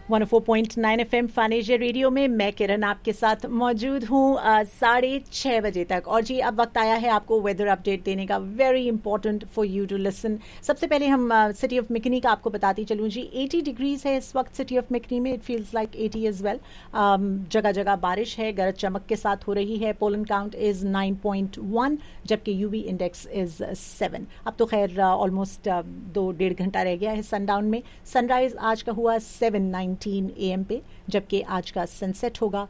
104.9 FM fun Asia radio में मैं किरण आपके साथ मौजूद हूँ 6:30 बजे तक। और जी अब वक्त आया है आपको वेदर अपडेट देने का, very important for you to listen. सबसे पहले हम सिटी ऑफ मिकनी का आपको बताती चलूँ जी। 80 डिग्रीज है इस वक्त सिटी ऑफ मिकनी में, it feels like 80 as well. जगह जगह बारिश है, गरज चमक के साथ हो रही है। पोलन काउंट इज 9.1 जबकि यूवी इंडेक्स इज 7। अब तो खैर ऑलमोस्ट 2-1.5 घंटा रह गया है सनडाउन में। सनराइज आज का हुआ 7:19 AM पे, जबकि आज का सनसेट होगा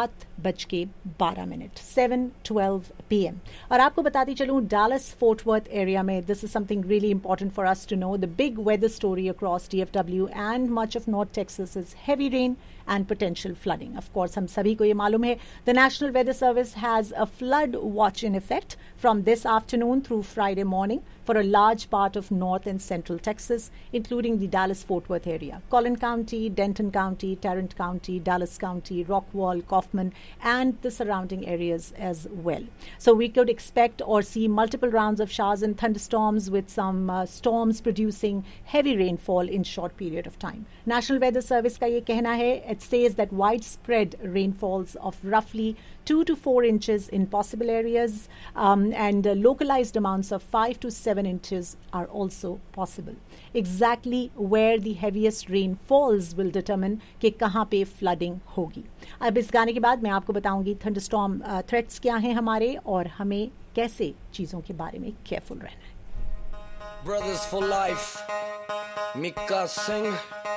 7:12 7:12 PM। और आपको बताती चलूं डालस फोर्ट वर्थ एरिया में this is something really important for us to know. The big weather story across DFW and much of north Texas is heavy rain and potential flooding. Of course, हम सभी को ये मालूम है। The National Weather Service has a flood watch in effect from this afternoon through Friday morning for a large part of north and central Texas, including the Dallas-Fort Worth area, Collin County, Denton County, Tarrant County, Dallas County, Rockwall, Kaufman, and the surrounding areas as well. So we could expect or see multiple rounds of showers and thunderstorms with some storms producing heavy rainfall in short period of time. National Weather Service का ये कहना है, it says that widespread rainfalls of roughly 2 to 4 inches in possible areas and localized amounts of 5 to 7 inches are also possible. Exactly where the heaviest rain falls will determine कि कहाँ पे flooding होगी। अब इस गाने के बाद मैं आपको बताऊंगी थंडरस्टॉर्म थ्रेट्स क्या हैं हमारे और हमें कैसे चीज़ों के बारे में केयरफुल रहना है। Brothers for life, Mika Singh